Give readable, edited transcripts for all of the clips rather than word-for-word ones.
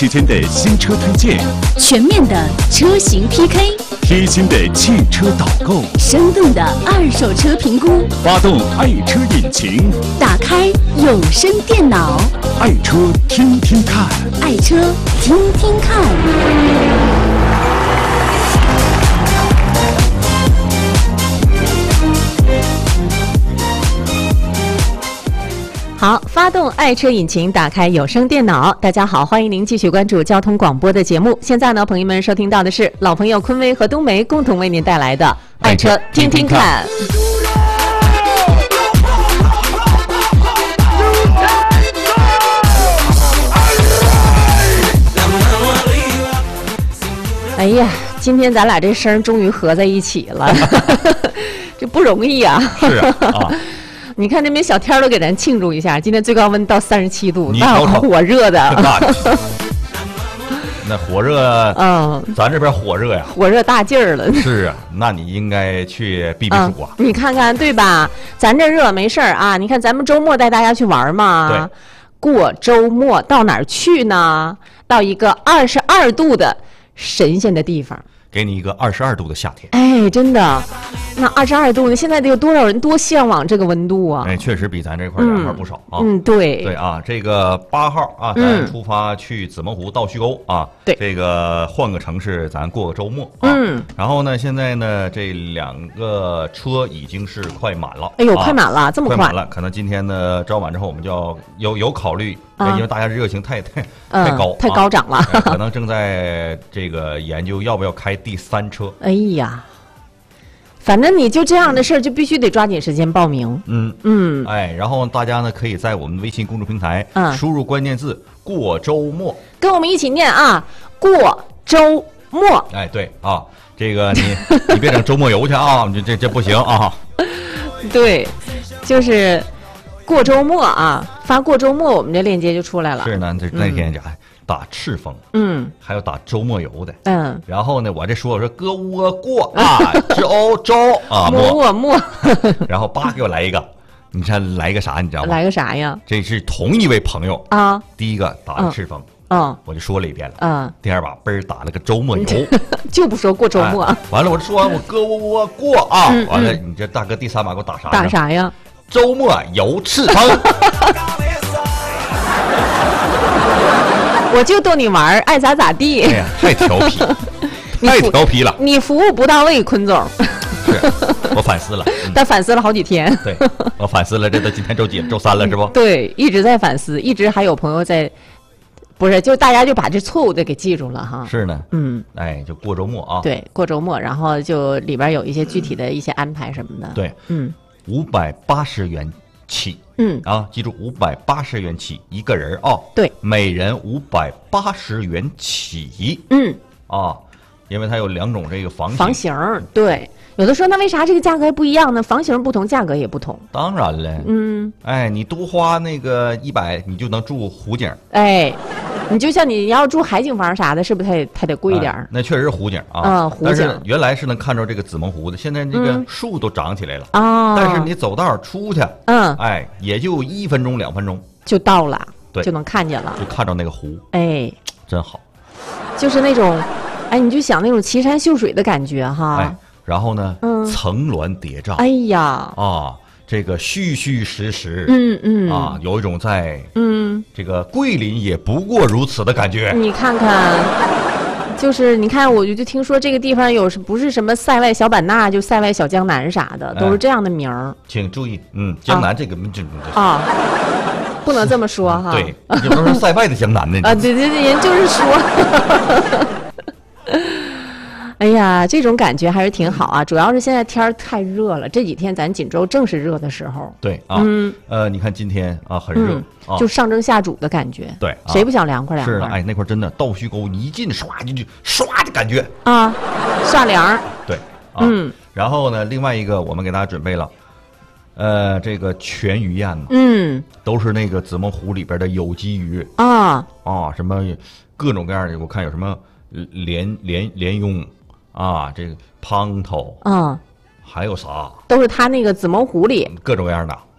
时间的新车推荐， 全面的车型 PK， 贴心的汽车导购， 生动的二手车评估， 发动爱车引擎， 打开有声电脑， 爱车听听看， 爱车听听看。 好，发动爱车引擎，打开有声电脑。大家好，欢迎您继续关注交通广播的节目。现在呢，朋友们收听到的是老朋友昆威和冬梅共同为您带来的爱车听听看。哎呀，今天咱俩这声终于合在一起了，这不容易啊！ 是啊。 你看那边小天都给咱庆祝一下，今天最高温到37度， 那火热的。 那火热，咱这边火热呀， 火热大劲儿了。 是啊，那你应该去避避暑啊。 你看看对吧？咱这热没事儿啊。你看咱们周末带大家去玩嘛。 对。 过周末到哪儿去呢？到一个22度的神仙的地方。 给你一个22度的夏天。 哎，真的，那22度呢？现在得有多少人多向往这个温度啊？ 哎，确实比咱这块凉快不少啊。 对。 对啊，这个8号啊，咱出发去紫梦湖倒须沟啊。 对。 这个换个城市，咱过个周末啊。然后呢，现在呢，这2个车已经是快满了。 哎呦，快满了，这么快？ 快满了，可能今天呢招满之后，我们就要有考虑。因为大家热情太高涨了， 可能正在这个研究要不要开第3车。 哎呀，反正你就这样的事儿，就必须得抓紧时间报名。 哎，然后大家呢可以在我们微信公众平台输入关键字“过周末”， 跟我们一起念啊，过周末。 哎，对啊，这个你别整周末游去啊，这不行啊。 对，就是。过周末啊，发过周末，我们这链接就出来了。 是呢，这那天打赤峰，还有打周末游的，然后呢，我这我说哥窝过啊，周啊， 末， 然后给我来一个，你看来一个啥，你知道吗？ 来个啥呀？ 这是同一位朋友啊，第一个打了赤峰，我就说了一遍了，第二把打了个周末游， 就不说过周末， 完了我说我哥窝过啊，完了你这大哥第3把给我打啥？ 打啥呀？ 周末游赤峰， 我就逗你玩，爱咋咋地。 哎呀，太调皮，太调皮了。 你服务不到位，坤总。 是，我反思了， 但反思了好几天。 对，我反思了，这都今天周几？周3了是不？ 对，一直在反思，一直还有朋友在，不是，就大家就把这错误的给记住了哈。 是呢，哎，就过周末啊。 对，过周末，然后就里边有一些具体的一些安排什么的。 对，580元起，记住580元起一个人啊， 对， 每人580元起，因为它有2种这个房型， 对，有的说那为啥这个价格还不一样呢？房型不同，价格也不同。 当然了，哎，你多花那个100，你就能住湖景， 哎。你就像你要住海景房啥的，是不是它得贵一点？ 那确实是湖景啊，湖景。但是原来是能看着这个紫梦湖的，现在这个树都长起来了啊。但是你走道出去，哎，也就1分钟2分钟就到了， 对， 就能看见了， 就看着那个湖， 哎， 真好。 就是那种，哎，你就想那种奇山秀水的感觉哈。 哎，然后呢，层峦叠嶂， 哎呀， 啊。这个虚虚实实，有一种在这个桂林也不过如此的感觉。 你看看，就是你看，我就听说这个地方不是什么塞外小版纳，就塞外小江南啥的，都是这样的名儿。 请注意，江南这个不能这么说哈。 对，有的是塞外的江南呢。 啊，对，人就是说。哎呀，这种感觉还是挺好啊！主要是现在天儿太热了，这几天咱锦州正是热的时候。 对啊，你看今天啊很热， 就上蒸下煮的感觉。 对， 谁不想凉快凉快？ 是的，哎，那块真的倒须沟，你一进唰进去，唰的感觉啊，刷凉。 对，然后呢，另外一个我们给大家准备了，这个全鱼宴呢，都是那个紫梦湖里边的有机鱼啊，什么各种各样的，我看有什么鲢鳙。这个胖头，还有啥？ 都是他那个紫梦湖里各种各样的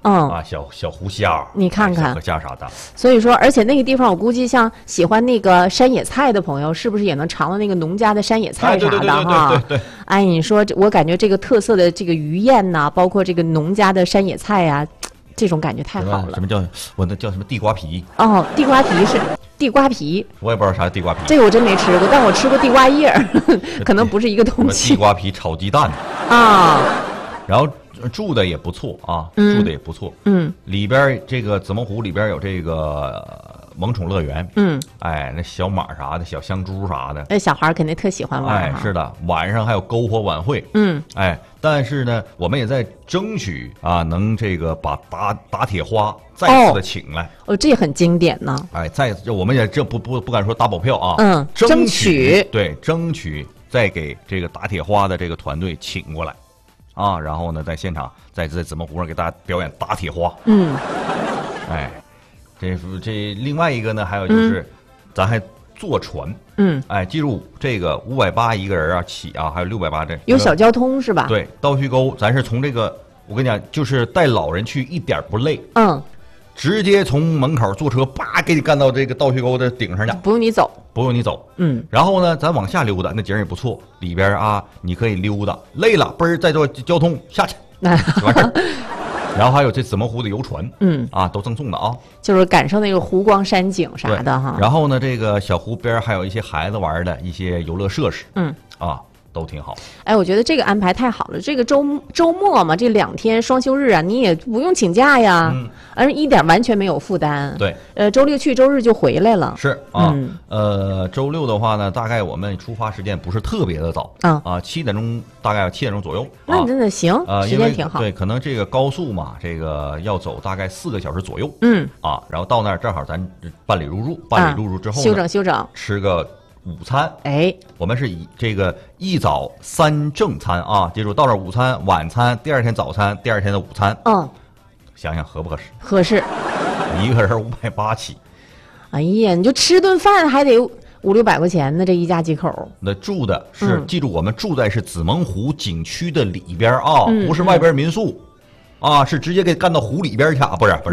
小湖虾， 你看看小河虾啥的。 所以说，而且那个地方我估计像喜欢那个山野菜的朋友，是不是也能尝到那个农家的山野菜啥的哈？ 对。 哎，你说我感觉这个特色的这个鱼宴呐，包括这个农家的山野菜呀，这种感觉太好了。 什么叫我那叫什么地瓜皮？ 哦，地瓜皮是地瓜皮， 我也不知道啥是地瓜皮。 这个我真没吃过，但我吃过地瓜叶儿，可能不是一个东西。 地瓜皮炒鸡蛋啊， 然后住的也不错啊，住的也不错。里边这个紫梦湖里边有这个萌宠乐园。哎，那小马啥的，小香猪啥的， 那小孩肯定特喜欢玩。 哎，是的，晚上还有篝火晚会。哎，但是呢，我们也在争取啊，能这个把打铁花再次的请来。 哦，这很经典呢。 哎，我们也这不敢说打保票啊。争取再给这个打铁花的这个团队请过来。啊，然后呢，在现场在紫梦湖上给大家表演打铁花。哎，这另外一个呢，还有就是，咱还坐船。哎，记住这个580一个人啊起啊，还有680这有小交通是吧？ 对，倒叙沟咱是从这个，我跟你讲，就是带老人去一点不累。直接从门口坐车叭给你干到这个倒叙沟的顶上去， 不用你走。 然后呢，咱往下溜达，那景也不错，里边啊你可以溜达，累了嘣儿再坐交通下去，就完事儿。然后还有这紫梦湖的游船，都赠送的啊， 就是感受那个湖光山景啥的哈。 然后呢，这个小湖边还有一些孩子玩的一些游乐设施，都挺好。 哎，我觉得这个安排太好了。这个周末嘛，这2天双休日啊，你也不用请假呀，而一点完全没有负担。 对， 周六去，周日就回来了。 是啊，周六的话呢，大概我们出发时间不是特别的早，7点钟，大概7点钟左右。 那你真的行，时间挺好。 对，可能这个高速嘛，这个要走大概4个小时左右。然后到那儿正好咱办理入住，之后呢休整， 吃个午餐。 哎， 我们是以这个1早3正餐啊，记住到这午餐、晚餐，第2天早餐，第2天的午餐。想想合不合适？ 合适。 一个人580起。 哎呀，你就吃顿饭还得500-600块钱呢，这一家几口。 那住的是，记住我们住在是紫梦湖景区的里边啊，不是外边民宿。是直接给干到湖里边去啊？不是，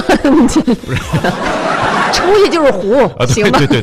出去就是湖，行吧？ 对。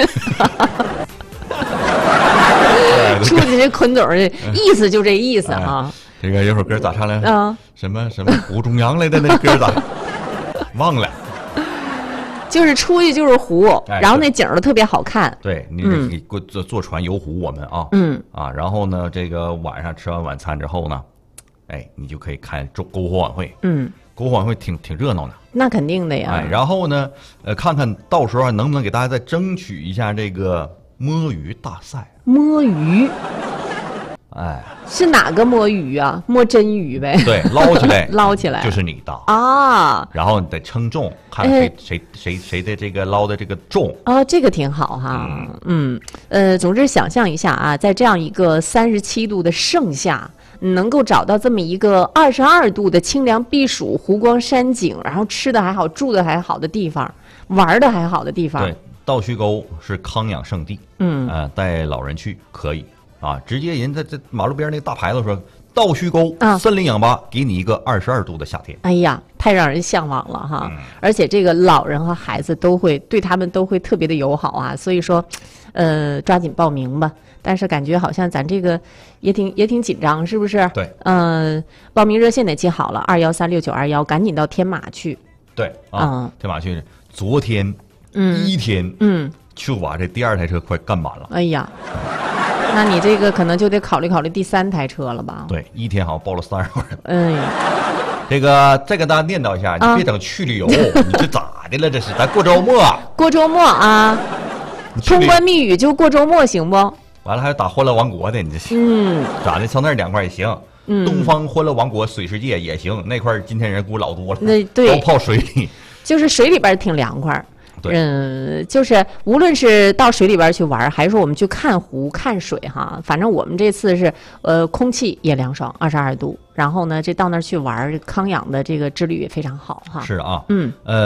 出去这捆嘴儿的意思就这意思啊。 这个有首歌咋唱来着？什么湖中央来的那歌咋忘了？ 就是出去就是湖，然后那景儿都特别好看。 对，你坐船游湖，我们然后呢，这个晚上吃完晚餐之后呢，你就可以看篝火晚会。篝火晚会挺热闹的。 那肯定的呀。 然后呢，看看到时候能不能给大家再争取一下这个摸鱼大赛。摸鱼。是哪个摸鱼啊？摸真鱼呗。 对，捞起来， 捞起来就是你的啊。 然后你得称重，看谁的这个捞的这个重。 这个挺好哈。总之想象一下啊，在这样一个37度的盛夏，能够找到这么一个22度的清凉避暑、湖光山景，然后吃的还好、住的还好的地方，玩的还好的地方。 对，倒叙沟是康养圣地。带老人去可以。直接人在马路边那个大牌子说倒叙沟森林氧吧，给你一个22度的夏天。 哎呀，太让人向往了哈！而且这个老人和孩子对他们都会特别的友好啊，所以说，抓紧报名吧。但是感觉好像咱这个也挺紧张，是不是？ 对。 报名热线得记好了，2136921，赶紧到天马去。 对天马去，昨天1天就把这第2台车快干满了。 哎呀。那你这个可能就得考虑第3台车了吧？ 对，1天好像报了30个人。这个再跟大家念叨一下，你别等去旅游，你这咋的了？这是咱过周末。过周末啊，通关密语就过周末行不？完了还有打欢乐王国的，你这咋的？上那2块也行。东方欢乐王国水世界也行，那块今天人估老多了，都泡水里，就是水里边挺凉快。就是无论是到水里边去玩，还是说我们去看湖看水哈，反正我们这次是空气也凉爽，22度，然后呢这到那儿去玩，康养的这个之旅也非常好哈。是啊，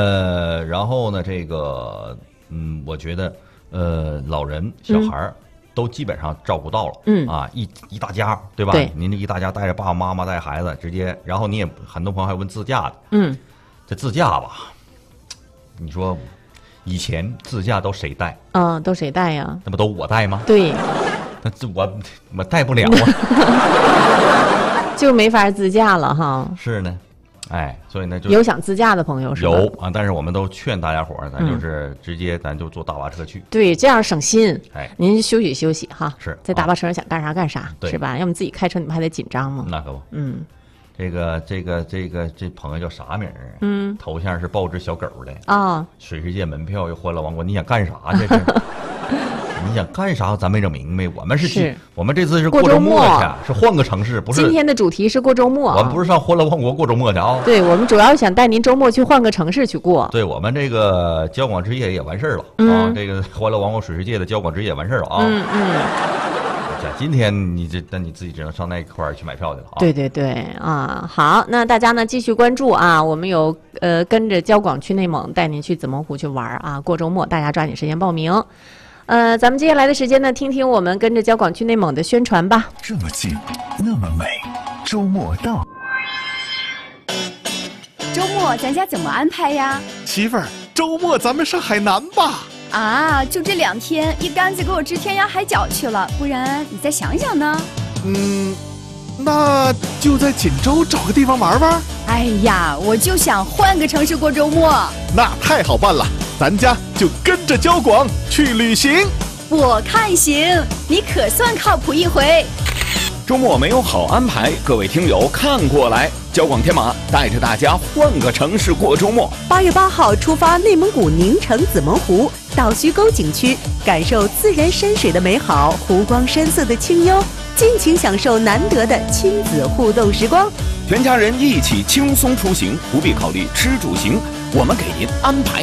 然后呢这个我觉得老人小孩都基本上照顾到了。一大家，对吧？ 对， 您这一大家带着爸爸妈妈带孩子，直接，然后你也很多朋友还问自驾的。这自驾吧，你说以前自驾都谁带？ 都谁带呀？ 那不都我带吗？ 对， 那这我带不了啊， 就没法自驾了哈。 是呢。所以呢，就有想自驾的朋友是吧？ 有啊，但是我们都劝大家伙儿，咱就是直接咱就坐大巴车去。 对，这样省心。您休息休息哈。 是在大巴车上想干啥干啥，是吧？要么自己开车，你们还得紧张吗？ 那可不。这朋友叫啥名儿？头像是报纸小狗的啊。水世界门票又欢乐王国，你想干啥这是？你想干啥？咱没整明白。我们这次是过周末去，是换个城市，不是。 今天的主题是过周末。 我们不是上欢乐王国过周末去啊。 对，我们主要是想带您周末去换个城市去过。 对，我们这个交广之夜也完事儿了啊。这个欢乐王国水世界的交广之夜完事儿了啊。今天那你自己只能上那一块儿去买票去了啊。 对啊，好，那大家呢继续关注啊，我们有跟着交广去内蒙，带您去紫盟湖去玩啊。过周末大家抓紧时间报名。咱们接下来的时间呢，听听我们跟着交广去内蒙的宣传吧。 这么近，那么美，周末到。 周末咱家怎么安排呀？ 媳妇儿，周末咱们上海南吧。 啊，就这2天，一竿子给我支天涯海角去了，不然你再想想呢？ 那就在锦州找个地方玩玩。 哎呀，我就想换个城市过周末。 那太好办了，咱家就跟着交广去旅行。 我看行，你可算靠谱一回。 周末没有好安排，各位听友看过来，交广天马带着大家换个城市过周末。 8月8号出发内蒙古宁城紫盟湖，到徐沟景区，感受自然山水的美好，湖光山色的清幽，尽情享受难得的亲子互动时光。 全家人一起轻松出行，不必考虑吃住行，我们给您安排